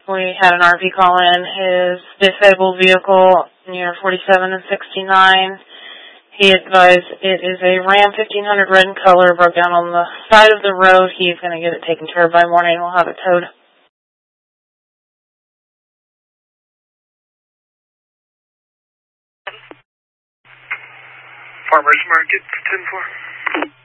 We had an RV call in. His disabled vehicle near 47 and 69. He advised it is a Ram 1500 red in color, broke down on the side of the road. He's going to get it taken care of by morning. We'll have it towed. Farmers Market, 10-4.